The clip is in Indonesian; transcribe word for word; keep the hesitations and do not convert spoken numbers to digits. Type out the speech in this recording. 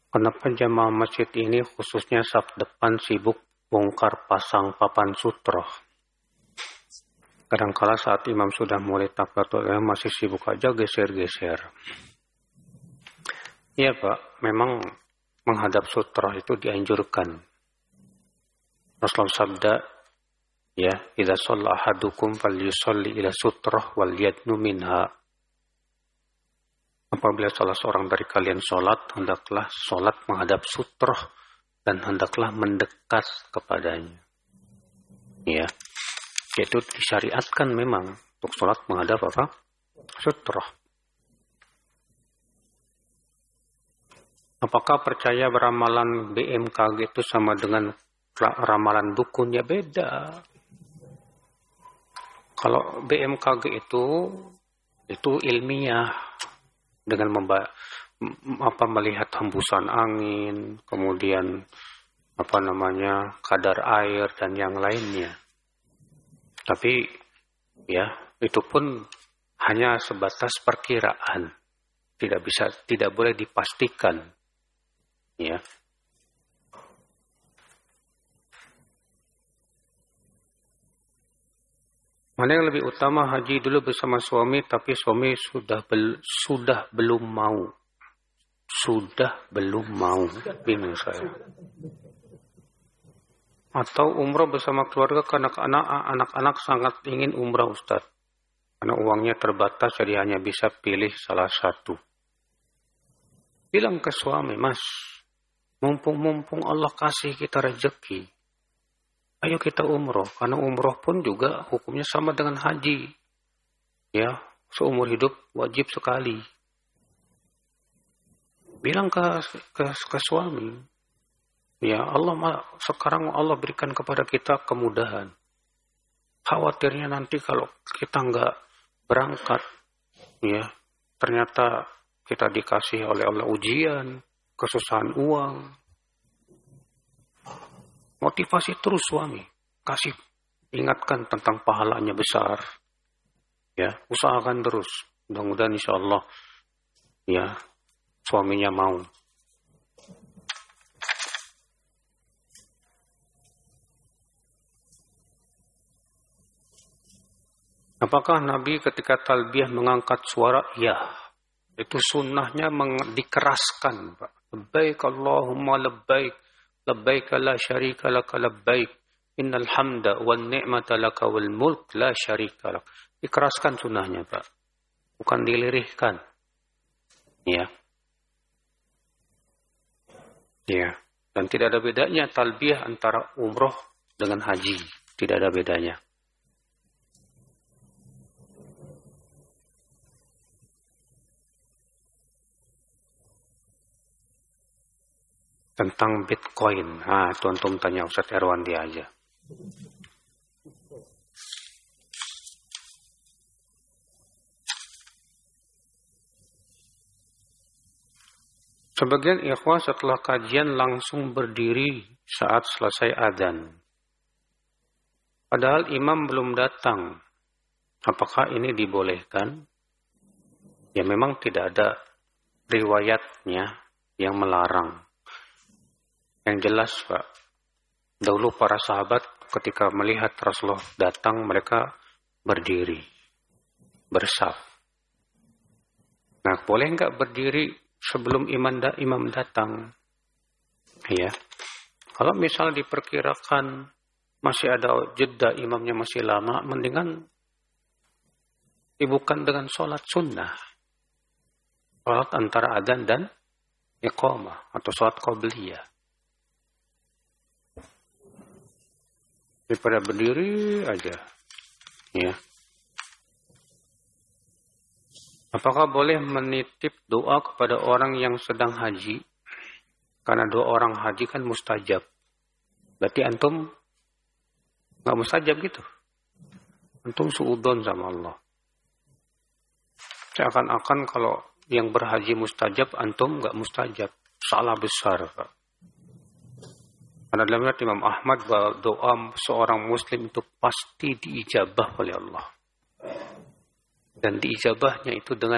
Kenapa jamaah masjid ini khususnya saf depan sibuk bongkar pasang papan sutroh? Kadangkala saat imam sudah mulai takbiratul ihram masih sibuk aja geser-geser. Iya Pak, memang menghadap sutroh itu dianjurkan. Rasulullah sabda, ya, idza shalla ahadukum falyusalli ila sutroh wal yadnu minha. Apabila salah seorang dari kalian sholat, hendaklah sholat menghadap sutroh dan hendaklah mendekat kepadanya. Ya, yaitu disyariatkan memang untuk sholat menghadap apa? Sutroh. Apakah percaya ramalan B M K G itu sama dengan ramalan dukun? Ya beda. Kalau B M K G itu itu ilmiah. Dengan memba, apa, melihat hembusan angin, kemudian apa namanya kadar air dan yang lainnya. Tapi ya itu pun hanya sebatas perkiraan, tidak bisa, tidak boleh dipastikan. Ya. Mana yang lebih utama, haji dulu bersama suami, tapi suami sudah bel, sudah belum mau. Sudah belum mau. Bingung saya. Atau umrah bersama keluarga karena anak, anak-anak sangat ingin umrah Ustaz. Karena uangnya terbatas, jadi hanya bisa pilih salah satu. Bilang ke suami, Mas, mumpung-mumpung Allah kasih kita rezeki, ayo kita umroh, karena umroh pun juga hukumnya sama dengan haji. Ya, seumur hidup wajib sekali. Bilang ke, ke, ke suami, ya Allah, sekarang Allah berikan kepada kita kemudahan. Khawatirnya nanti kalau kita nggak berangkat, ya ternyata kita dikasih oleh-oleh ujian, kesusahan uang. Motivasi terus suami, kasih, ingatkan tentang pahalanya besar, ya, usahakan terus, mudah-mudahan insya Allah, ya, suaminya mau. Apakah Nabi ketika talbiyah mengangkat suara? Ya, itu sunnahnya meng- dikeraskan, Pak. Labbaik Allahumma labbaik. Labbaik la syarika laka labbaik. Innal hamda wan ni'mata laka wal mulk la syarika lak. Dikeraskan sunnahnya, Pak. Bukan dilirihkan. Ya. Ya. Dan tidak ada bedanya talbiyah antara umroh dengan haji. Tidak ada bedanya. Tentang Bitcoin. Ah, tuan-tuan tanya Ustaz Erwandi aja. Sebagian ikhwah setelah kajian langsung berdiri saat selesai adzan. Padahal imam belum datang. Apakah ini dibolehkan? Ya memang tidak ada riwayatnya yang melarang. Yang jelas, Pak, dahulu para sahabat ketika melihat Rasulullah datang, mereka berdiri, bersaf. Nah, boleh nggak berdiri sebelum imam, da- imam datang? Ya, kalau misal diperkirakan masih ada jeda, imamnya masih lama, mendingan sibukkan dengan sholat sunnah. Sholat antara adzan dan iqamah atau sholat qabliyah. Daripada berdiri aja. Ya. Apakah boleh menitip doa kepada orang yang sedang haji? Karena doa orang haji kan mustajab. Berarti antum nggak mustajab gitu. Antum suudzon sama Allah. Seakan-akan kalau yang berhaji mustajab, antum nggak mustajab. Salah besar, Pak. Karena dalam riwayat Imam Ahmad bahwa doa seorang muslim itu pasti diijabah oleh Allah. Dan diijabahnya itu dengan